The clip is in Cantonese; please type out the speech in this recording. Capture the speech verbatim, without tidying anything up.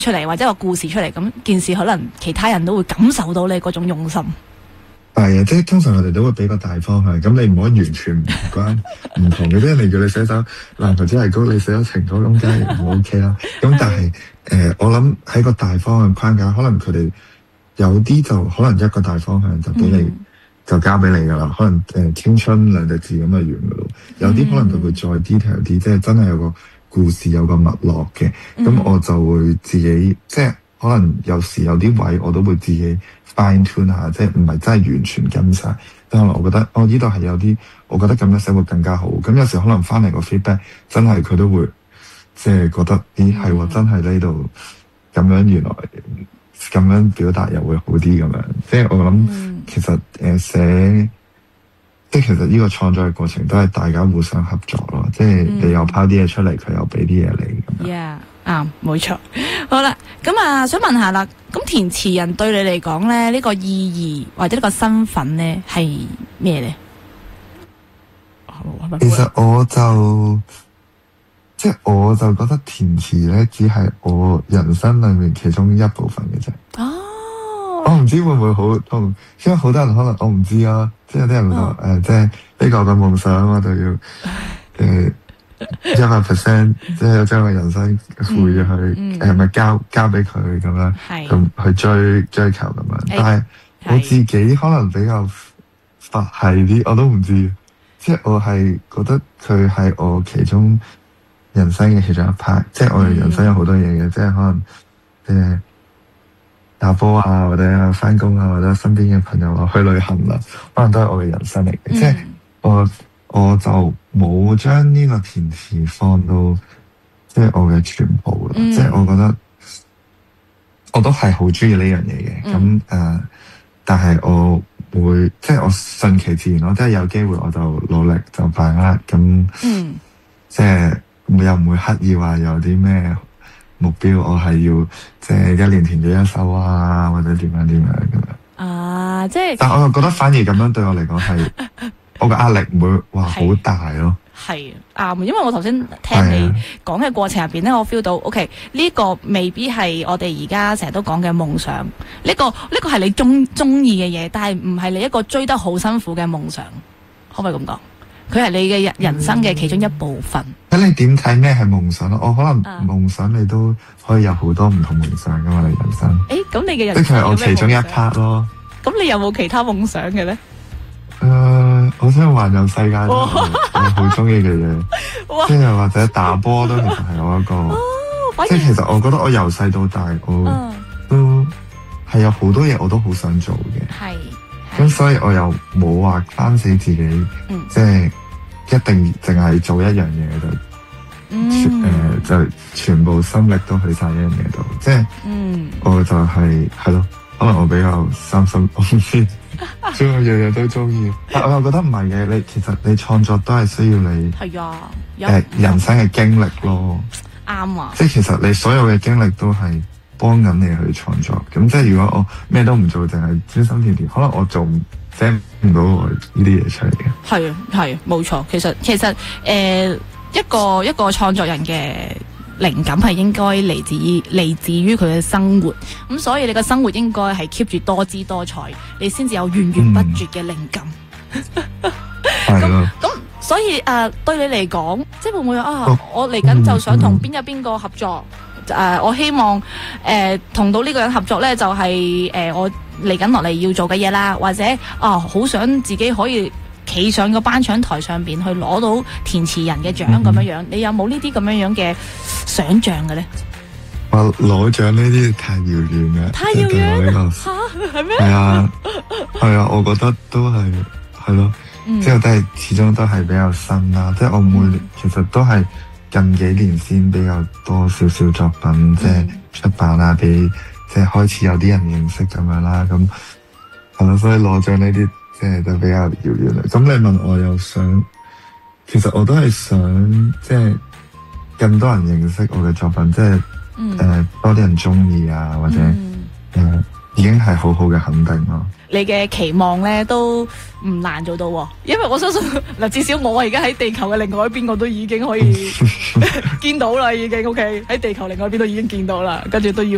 出嚟，或者個故事出嚟，咁件事可能其他人都會感受到你嗰種用心。 係啊，即係通常我哋都會俾個大方向，咁你唔可以完全唔關唔同嘅，即係你叫你寫首籃球只係高，你寫咗情歌咁梗係唔 OK 啦。咁但係誒、呃，我諗喺個大方向框架，可能佢哋有啲就可能一個大方向就俾你、嗯、就交俾你噶啦，可能誒、呃、青春兩隻字咁就完噶咯。有啲可能就會再 detail 啲，即係真係有個故事有個脈絡嘅，咁、嗯、我就會自己即係可能有時有啲位我都會自己 fine tune 下，即係唔係真係完全跟晒。但係我覺得哦呢度係有啲，我覺得咁樣寫會更加好。咁有時可能翻嚟個 feedback 真係佢都會即係覺得咦係喎，真係呢度咁樣原來咁樣表達又會好啲咁樣。即係我諗、嗯、其實誒、呃、寫。即係其實呢個創作嘅過程都係大家互相合作咯，即係你又拋啲嘢出嚟，佢又俾啲嘢你咁樣。 Yeah，啱，冇錯。好啦，咁啊，想問下啦，咁填詞人對你嚟講咧，呢個意義或者呢個身份咧係咩咧？ 其實我就即係我就覺得填詞咧，只係我人生裏面其中一部分嘅啫。哦。我唔知會唔會好痛，因為好多人可能我唔知啊，即係有啲人會話誒，即係呢個嘅夢想我就要誒一百 percent， 即係將個人生賦予佢誒咪交交俾佢咁樣，咁去追追求咁樣。但係我自己可能比較佛系啲，我都唔知，即係我係覺得佢係我其中人生嘅其中一 part， 即係我哋人生有好多嘢嘅，即係可能誒。打波啊，或者翻工啊，或者身邊嘅朋友啊，去旅行啦，可能都係我嘅人生嚟嘅。嗯、即係我我就冇將呢個填詞放到即係我嘅全部啦。嗯、即係我覺得我都係好中意呢樣嘢嘅。咁誒、嗯呃，但係我會即係我順其自然咯。即係有機會我就努力就把握。咁、嗯、即係又唔會刻意話有啲咩目標，我係要即係一年填咗一首啊，或者點樣點樣咁樣啊，即係。但我又覺得反而咁樣對我嚟講係，我嘅壓力唔會話好大咯。 係啱，因為我頭先聽你講嘅過程入邊咧，我 feel 到 OK 呢個未必係我哋而家成日都講嘅夢想，呢、呢個呢、呢個係你中中意嘅嘢，但係唔係你一個追得好辛苦嘅夢想，可唔可以咁講？佢係你嘅人人生嘅其中一部分。 咁、嗯、你點睇咩係夢想咯？我可能夢想你都可以有好多唔同夢想噶嘛，你人生。 誒，咁你嘅人生即係我其中一 part 咯。 咁你有冇其他夢想嘅咧？ 誒、呃，我想環遊世界，我好中意嘅嘢。即係或者打波都其實係我一個。哦、即係其實我覺得我由細到大，我、嗯、都係有好多嘢我都好想做嘅。係。咁所以我又冇話框死自己，嗯、即係。一定淨係做一樣嘢就，誒、嗯呃、就全部心力都去晒一樣嘢度，即係，嗯、我就係係咯，可能我比較三心兩意，所以我樣樣都中意。但我又覺得唔係嘅，你其實你創作都係需要你係啊，誒、呃、人生嘅經歷咯，啱啊，即係其實你所有嘅經歷都係幫緊你去創作。咁即係如果我咩都唔做，淨係專心填填，可能我做寫唔到我呢啲嘢出嚟嘅。係啊， 係冇錯。其實其實誒、呃、一個一個創作人嘅靈感係應該嚟自於嚟自於佢嘅生活。咁所以你嘅生活應該係 keep 住多姿多彩，你先至有源源不絕嘅靈感。係咯、嗯。咁所以誒、呃、對你嚟講，即係會唔會啊？哦、我嚟緊就想同邊一邊個合作？誒、呃，我希望誒同、呃、到呢個人合作咧，就係、是、誒、呃、我嚟緊落嚟要做嘅嘢啦，或者啊，好、呃、想自己可以企上個頒獎台上邊去攞到填詞人嘅獎咁樣樣，你有冇呢啲咁樣樣嘅想像嘅咧？ 話攞獎呢啲太遙遠嘅， 太遙遠啦嚇，係咩？係啊，係啊，我覺得都係係咯，即係都係始終都係比較新啦，即係我每年、嗯、其實都係。近幾年先比較多少少作品，嗯、即係出版啊，俾即係開始有啲人認識咁樣啦。咁係咯，所以攞獎呢啲即係就比較遙遠啦。咁你問我又想，其實我都係想即係更多人認識我嘅作品，即係誒、嗯呃、多啲人中意啊，或者誒、嗯呃、已經係好好嘅肯定咯。 你嘅期望咧都唔難做到，因為我相信嗱，至少我而家喺地球嘅另外一邊，我都已經可以見到啦，已經 OK 喺地球另外一邊都已經見到啦，跟住都要。